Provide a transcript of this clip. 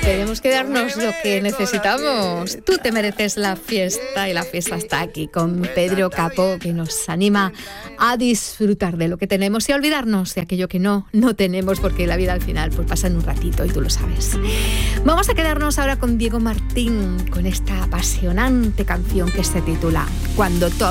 Tenemos que darnos lo que necesitamos. Tú te mereces la fiesta y la fiesta está aquí con Pedro Capó, que nos anima a disfrutar de lo que tenemos y a olvidarnos de aquello que no tenemos, porque la vida al final pues pasa en un ratito y tú lo sabes. Vamos a quedarnos ahora con Diego Martín, con esta apasionante canción que se titula Cuando todo